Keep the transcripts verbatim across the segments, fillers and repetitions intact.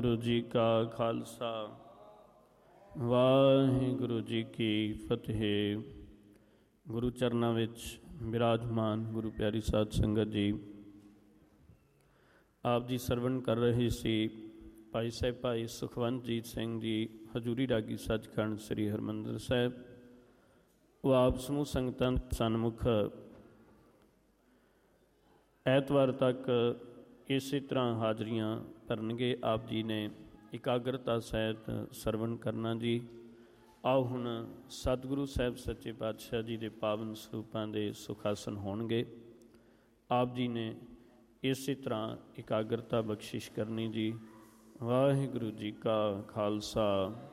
ਵਾਹਿਗੁਰੂ ਜੀ ਕਾ ਖਾਲਸਾ ਵਾਹਿਗੁਰੂ ਜੀ ਕੀ ਫਤਿਹ। ਗੁਰੂ ਚਰਨਾਂ ਵਿੱਚ ਬਿਰਾਜਮਾਨ ਗੁਰੂ ਪਿਆਰੀ ਸਾਧ ਸੰਗਤ ਜੀ, ਆਪ ਜੀ ਸਰਵਣ ਕਰ ਰਹੇ ਸੀ ਭਾਈ ਸਾਹਿਬ ਭਾਈ ਸੁਖਵੰਤਜੀਤ ਸਿੰਘ ਜੀ ਹਜ਼ੂਰੀ ਰਾਗੀ ਸੱਚਖੰਡ ਸ੍ਰੀ ਹਰਿਮੰਦਰ ਸਾਹਿਬ। ਉਹ ਆਪ ਸਮੂਹ ਸੰਗਤਾਂ ਸਨਮੁਖ ਐਤਵਾਰ ਤੱਕ ਇਸੇ ਤਰ੍ਹਾਂ ਹਾਜ਼ਰੀਆਂ ਭਰਨਗੇ। ਆਪ ਜੀ ਨੇ ਇਕਾਗਰਤਾ ਸਹਿਤ ਸਰਵਣ ਕਰਨਾ ਜੀ। ਆਓ ਹੁਣ ਸਤਿਗੁਰੂ ਸਾਹਿਬ ਸੱਚੇ ਪਾਤਸ਼ਾਹ ਜੀ ਦੇ ਪਾਵਨ ਸਰੂਪਾਂ ਦੇ ਸੁਖਾਸਨ ਹੋਣਗੇ। ਆਪ ਜੀ ਨੇ ਇਸੇ ਤਰ੍ਹਾਂ ਇਕਾਗਰਤਾ ਬਖਸ਼ਿਸ਼ ਕਰਨੀ ਜੀ। ਵਾਹਿਗੁਰੂ ਜੀ ਕਾ ਖਾਲਸਾ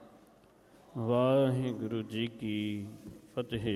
ਵਾਹਿਗੁਰੂ ਜੀ ਕੀ ਫਤਿਹ।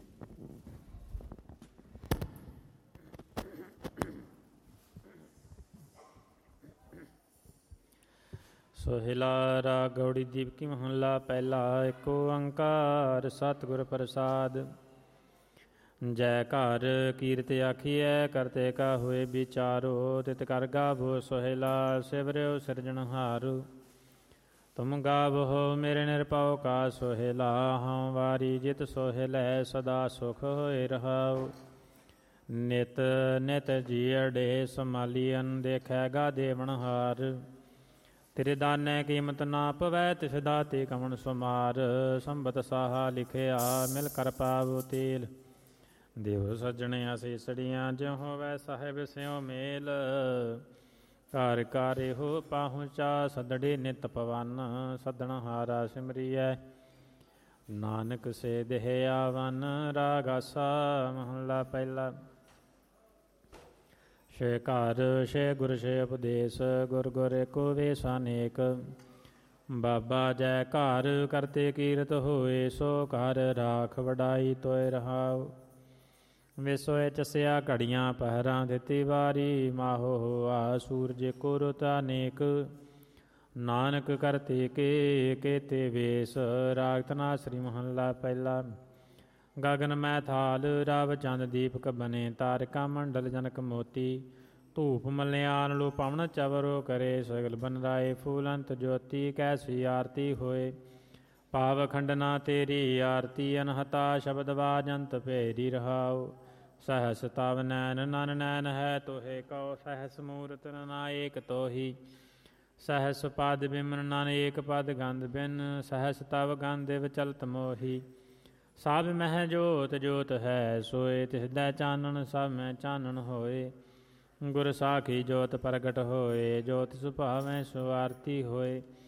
ਸੋਹਿਲਾ ਰਾਗ ਗੌੜੀ ਦੀਪਕੀ ਮਹੱਲਾ ਪਹਿਲਾ। ਏਕ ਓੰਕਾਰ ਸਤਿਗੁਰ ਪ੍ਰਸਾਦ। ਜੈ ਘਰ ਕੀਰਤ ਆਖੀਐ ਕਰਤੇ ਕਾ ਹੋਏ ਵਿਚਾਰੋ। ਤਿਤ ਕਰ ਗਾਵੋ ਸੋਹਿਲਾ ਸਿਵਰਿਓ ਸਿਰਜਣਹਾਰੂ। ਤੁਮ ਗਾਵੋ ਮੇਰੇ ਨਿਰਭਉ ਕਾ ਸੋਹਿਲਾ। ਹਉ ਵਾਰੀ ਜਿਤ ਸੋਹਿਲੈ ਸਦਾ ਸੁਖ ਹੋਏ ਰਹਾਉ। ਨਿਤ ਨਿਤ ਜੀਅੜੇ ਸੰਭਾਲੀਅਨ ਦੇਖੈਗਾ ਦੇਵਨਹਾਰ। ਤੇਰੇ ਦਾਨੈ ਕੀਮਤ ਨਾ ਪਵੈ ਤਿਸ ਦਾਤੇ ਕਵਣ ਸੁਮਾਰ। ਸੰਬਤ ਸਾਹਾ ਲਿਖਿਆ ਮਿਲ ਕਰ ਪਾਵੋ ਤੇਲ। ਦੇਵ ਸੱਜਣੇ ਅਸੀਸੜੀਆਂ ਜਿਉ ਹੋਵੈ ਸਾਹਿਬ ਸਿਉ ਮੇਲ। ਘਰ ਘਰ ਇਹੋ ਪਾਹੁੰਚਾ ਸਦੜੇ ਨਿਤ ਪਵਨ। ਸੱਦਣਹਾਰਾ ਸਿਮਰੀਐ ਨਾਨਕ ਸੇ ਦੇਹ ਆਵਨ। ਰਾਗ ਆਸਾ ਮਹੱਲਾ ਪਹਿਲਾ। ਸ਼ੇ ਘਰ ਸ਼ੇ ਗੁਰ ਸ਼ੇ ਉਪਦੇਸ਼ ਗੁਰ ਗੁਰ ਏਕੋ ਵੇਸ ਅਨੇਕ। ਬਾਬਾ ਜੈ ਘਰ ਕਰਤੇ ਕੀਰਤ ਹੋਏ ਸੋ ਘਰ ਰਾਖ ਵਡਾਈ ਤੋਇ ਰਹਾਉ। ਵਿਸੋਏ ਚਸਿਆ ਘੜੀਆਂ ਪਹਿਰਾਂ ਦਿੱਤੀ ਵਾਰੀ। ਮਾਹੋ ਹੋਆ ਸੂਰਜ ਕੋ ਰੁਤ ਅਨੇਕ। ਨਾਨਕ ਕਰਤੇ ਕੇ ਕੇਤੇ ਵੇਸ। ਰਾਗ ਧਨਾਸਰੀ ਮਹੱਲਾ ਪਹਿਲਾ। ਗਗਨ ਮੈਂ ਥਾਲ ਰਵ ਚੰਦ ਦੀਪਕ ਬਨੇ। ਤਾਰਿਕਾ ਮੰਡਲ ਜਨਕ ਮੋਤੀ। ਧੂਪ ਮਲਿਆਨ ਲੋ ਪਵਨ ਚਵਰੋ ਕਰੇ। ਸਗਲ ਬਨ ਰਾਏ ਫੂਲੰਤ ਜੋਤੀ। ਕੈਸੀ ਆਰਤੀ ਹੋਏ ਪਾਵ ਖੰਡਨਾ ਤੇਰੀ ਆਰਤੀ। ਅਨਹਤਾ ਸ਼ਬਦ ਵਾਜੰਤ ਭੇਰੀ ਰਹਾਉ। ਸਹਸ ਤਵ ਨੈਨ ਨਨ ਨੈਨ ਹੈ ਤੋਹੇ ਕਉ। ਸਹਸ ਮੂਰਤ ਨਾਏਕ ਤੋਹੀ। ਸਹਸ ਪਦ ਬਿਮਨ ਨਨ ਏਕ ਪਦ ਗੰਧ ਬਿਨ। ਸਹਸ ਤਵ ਗੰਧ ਵਿਚਲਤ ਮੋਹੀ। ਸਭ ਮਹਿ ਜੋਤ ਜੋਤ ਹੈ ਸੋਏ। ਤਿਸਦੈ ਚਾਨਣ ਸਭ ਮੈਂ ਚਾਨਣ ਹੋਏ। ਗੁਰ ਸਾਖੀ ਜੋਤ ਪ੍ਰਗਟ ਹੋਏ। ਜੋਤਿ ਸੁਭਾਵੈ ਸੋ ਆਰਤੀ ਹੋਏ।